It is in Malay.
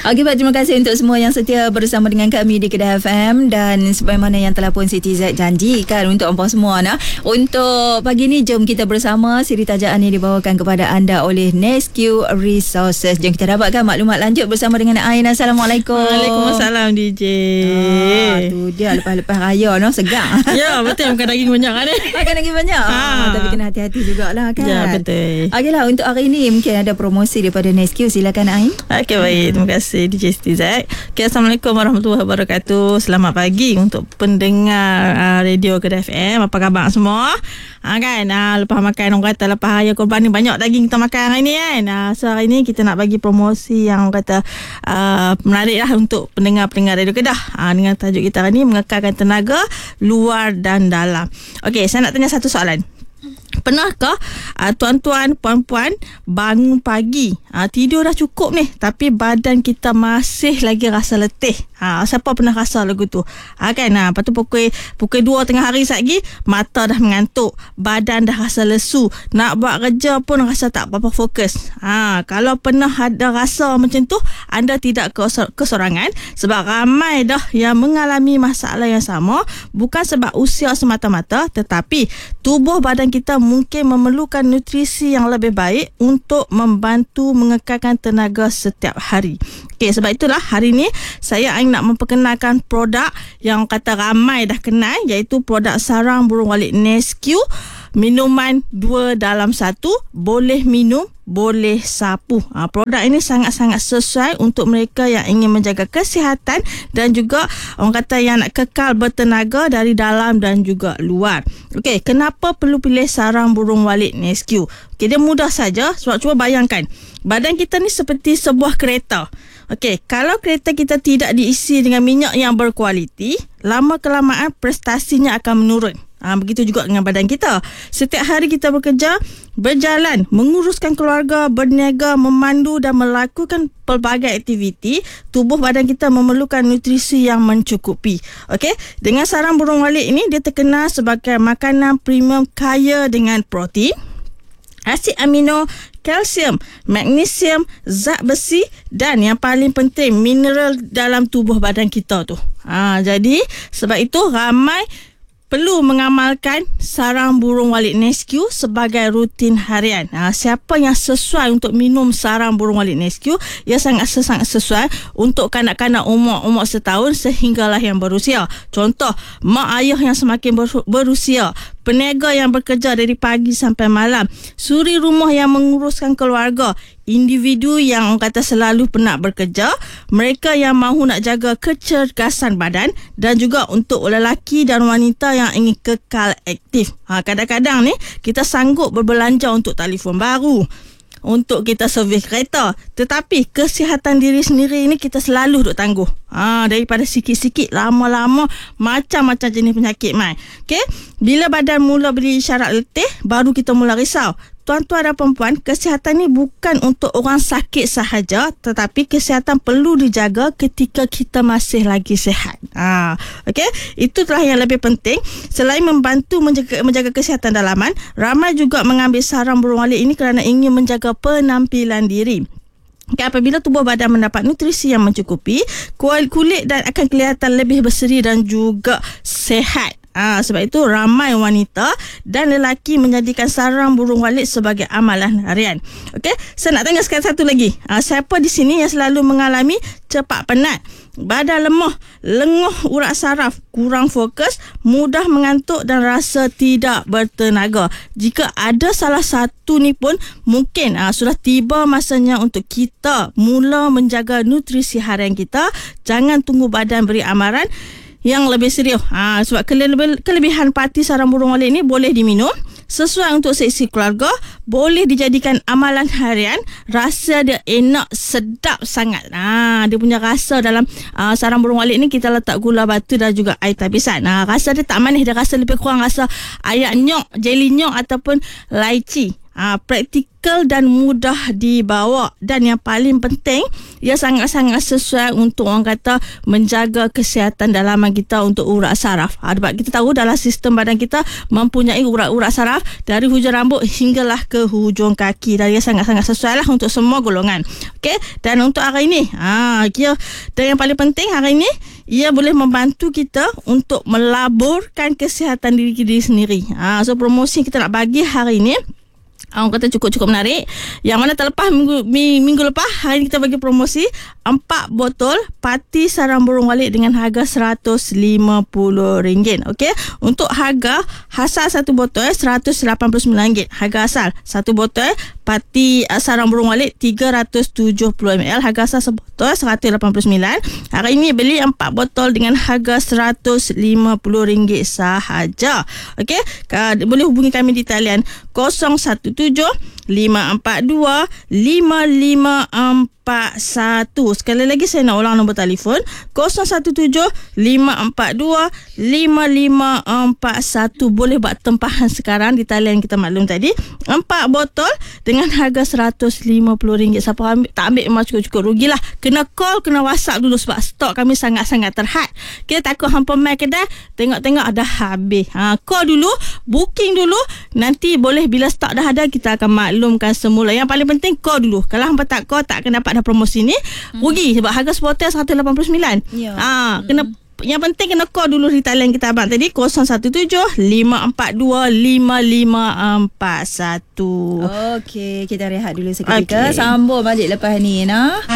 Okey, Pak, terima kasih untuk semua yang setia bersama dengan kami di Kedah FM. Dan sebagaimana yang telah pun Siti Zaid janjikan untuk ampun semua untuk pagi ni, jom kita bersama. Siri tajaan ini dibawakan kepada anda oleh Nesque Resources. Jom kita dapatkan maklumat lanjut bersama dengan Ain. Assalamualaikum. Waalaikumsalam DJ. Tu dia lepas raya segar. Ya, betul, makan daging banyak kan. Makan daging banyak. Tapi kena hati-hati jugalah kan. Ya, betul. Okeylah, untuk hari ini mungkin ada promosi daripada Nesque. Silakan Ain. Okey, baik. Terima kasih DJ Siti Zaid. Okay, Assalamualaikum warahmatullahi wabarakatuh. Selamat pagi untuk pendengar radio Kedah FM. Apa khabar semua? Lepas makan, orang kata lepas Raya Korban ni banyak daging kita makan hari ni kan. So hari ni kita nak bagi promosi yang orang kata menarik lah untuk pendengar-pendengar radio Kedah. Dengan tajuk kita hari ni, mengekalkan tenaga luar dan dalam. Okey, saya nak tanya satu soalan. Pernahkah tuan-tuan, puan-puan bangun pagi, tidur dah cukup ni, tapi badan kita masih lagi rasa letih? Siapa pernah rasa lagu tu? Kan? Lepas tu pukul 2 tengah hari lagi, mata dah mengantuk, badan dah rasa lesu, nak buat kerja pun rasa tak apa-apa fokus. Kalau pernah ada rasa macam tu, anda tidak kesorangan, sebab ramai dah yang mengalami masalah yang sama, bukan sebab usia semata-mata, tetapi tubuh badan kita mungkin memerlukan nutrisi yang lebih baik untuk membantu mengekalkan tenaga setiap hari. Okey, sebab itulah hari ni saya nak memperkenalkan produk yang kata ramai dah kenal, iaitu produk sarang burung walet Nesque. Minuman 2 dalam 1, boleh minum, boleh sapu. Produk ini sangat-sangat sesuai untuk mereka yang ingin menjaga kesihatan dan juga orang kata yang nak kekal bertenaga dari dalam dan juga luar. Okey, kenapa perlu pilih sarang burung walet Nesque? Okey, dia mudah saja. Sebab cuba bayangkan, badan kita ni seperti sebuah kereta. Okey, kalau kereta kita tidak diisi dengan minyak yang berkualiti, lama kelamaan prestasinya akan menurun. Begitu juga dengan badan kita. Setiap hari kita bekerja, berjalan, menguruskan keluarga, berniaga, memandu dan melakukan pelbagai aktiviti, tubuh badan kita memerlukan nutrisi yang mencukupi. Okey, dengan sarang burung walet ini, dia terkenal sebagai makanan premium kaya dengan protein, asid amino, kalsium, magnesium, zat besi dan yang paling penting, mineral dalam tubuh badan kita tu. Jadi sebab itu ramai perlu mengamalkan sarang burung walet Nesque sebagai rutin harian. Siapa yang sesuai untuk minum sarang burung walet Nesque, ia sangat sesuai untuk kanak-kanak umur setahun sehinggalah yang berusia. Contoh, mak ayah yang semakin berusia, peniaga yang bekerja dari pagi sampai malam, suri rumah yang menguruskan keluarga, individu yang orang kata selalu penat bekerja, mereka yang mahu nak jaga kecergasan badan, dan juga untuk lelaki dan wanita yang ingin kekal aktif. Kadang-kadang ni kita sanggup berbelanja untuk telefon baru, untuk kita servis kereta, tetapi kesihatan diri sendiri ni kita selalu duk tangguh. Daripada sikit-sikit, lama-lama macam-macam jenis penyakit mai. Okey, bila badan mula beri isyarat letih, baru kita mula risau. Tuan-tuan dan perempuan, kesihatan ni bukan untuk orang sakit sahaja, tetapi kesihatan perlu dijaga ketika kita masih lagi sihat. Okey, itulah yang lebih penting. Selain membantu menjaga kesihatan dalaman, ramai juga mengambil sarang burung walet ini kerana ingin menjaga penampilan diri. Apabila tubuh badan mendapat nutrisi yang mencukupi, kulit dan akan kelihatan lebih berseri dan juga sihat. Sebab itu ramai wanita dan lelaki menjadikan sarang burung walet sebagai amalan harian. Okey, saya nak tanya sekali satu lagi. Siapa di sini yang selalu mengalami cepat penat, badan lemah, lenguh urat saraf, kurang fokus, mudah mengantuk dan rasa tidak bertenaga? Jika ada salah satu ni pun, mungkin sudah tiba masanya untuk kita mula menjaga nutrisi harian kita. Jangan tunggu badan beri amaran yang lebih serius. Sebab kelebihan parti sarang burung walet ni boleh diminum, sesuai untuk seksi keluarga, boleh dijadikan amalan harian, rasa dia enak, sedap sangat. Dia punya rasa dalam sarang burung walet ni, kita letak gula batu dan juga air tapisan. Rasa dia tak manis, dia rasa lebih kurang rasa ayak nyok, jeli nyok ataupun laici. praktikal dan mudah dibawa, dan yang paling penting ia sangat-sangat sesuai untuk orang kata menjaga kesihatan dalaman kita untuk urat saraf. Sebab kita tahu dalam sistem badan kita mempunyai urat-urat saraf dari hujung rambut hinggalah ke hujung kaki, dan ia sangat-sangat sesuai lah untuk semua golongan. Okey, dan untuk hari ini dan yang paling penting hari ini ia boleh membantu kita untuk melaburkan kesihatan diri sendiri. So promosi kita nak bagi hari ini, orang kata cukup menarik. Yang mana terlepas minggu lepas, hari ini kita bagi promosi 4 botol pati sarang burung walet dengan harga RM150. Okey, untuk harga asal satu botol RM189. Harga asal satu botol pati sarang burung walet 370ml, harga asal sebotol RM189. Hari ini beli 4 botol dengan harga RM150 sahaja. Okey, boleh hubungi kami di talian 017-542-5541. Sekali lagi saya nak ulang nombor telefon 017-542-5541. Boleh buat tempahan sekarang di talian kita maklum tadi. 4 botol dengan harga RM150. Siapa tak ambil memang cukup rugilah. Kena call, kena WhatsApp dulu sebab stok kami sangat-sangat terhad. Kita takut hampa mai kedai tengok-tengok dah habis. Call dulu, booking dulu, nanti boleh bila stok dah ada kita akan maklumkan semula. Yang paling penting call dulu. Kalau hampa tak call tak akan dapat dah promosi ni, rugi sebab harga sebotol RM189. Kena, yang penting kena call dulu di talian kita abang tadi 017-542-5541. Okey, kita rehat dulu seketika. Sambung balik lepas ni